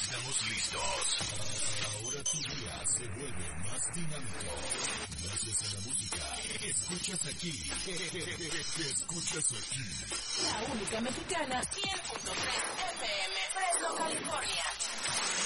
Estamos listos. Ahora tu día se vuelve más dinámico. Gracias a la música que escuchas aquí. Que escuchas aquí. La única mexicana, 100.3 FM, Fresno, California.